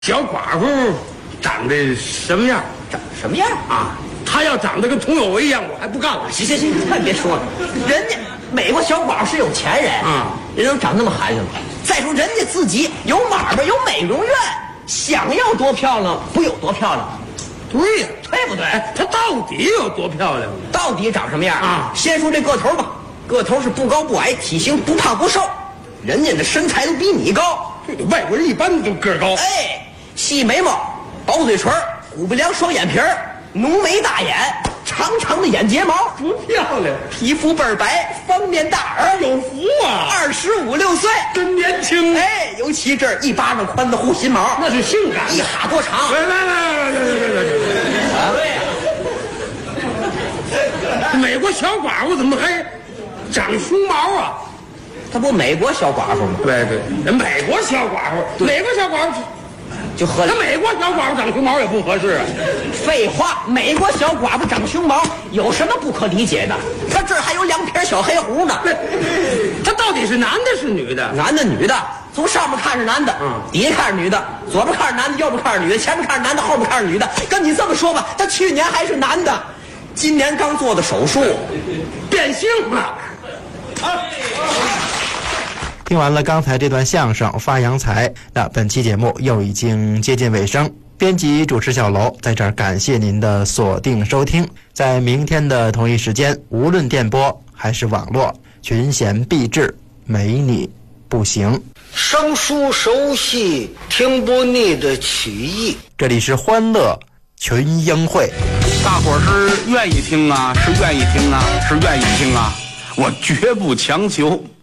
小寡妇长得什么样？ 长什么样啊？她要长得跟佟有为一样，我还不干了。 行，快别说了，人家美国小寡妇是有钱人啊， 人能长那么寒碜吗？再说人家自己有买卖，有美容院，想要多漂亮不有多漂亮？ 对呀， 对不对？ 她到底有多漂亮？ 到底长什么样啊？ 先说这个头吧，个头是不高不矮，体型不胖不瘦，人家的身材都比你高。 外国人一般都个高。 哎，细眉毛，薄嘴唇，虎不良双眼皮儿，浓眉大眼，长长的眼睫毛， 不漂亮， 皮肤倍儿白，方面大耳， 有福啊 25、6岁， 真年轻。 哎，尤其这一巴掌宽的护心毛， 那是性感的， 一哈多长？ 来，美国小寡妇怎么还长胸毛啊？ 他不美国小寡妇吗？ 对，人美国小寡妇，美国小寡妇就合理。 那美国小寡妇长胸毛也不合适啊。 废话，美国小寡妇长胸毛有什么不可理解的？他这儿还有2撇小黑胡呢。 他到底是男的是女的？ 男的女的，从上面看是男的，底下看是女的，左边看是男的，右边看是女的，前面看是男的，后面看是女的。跟你这么说吧，他去年还是男的，今年刚做的手术， 变性了。 听完了刚才这段相声发洋财，那本期节目又已经接近尾声。编辑主持小楼在这儿感谢您的锁定收听，在明天的同一时间，无论电波还是网络，群贤毕至，没你不行。 生疏熟悉，听不腻的曲艺。 这里是欢乐群英会， 大伙儿是愿意听啊，是愿意听啊，是愿意听啊，我绝不强求。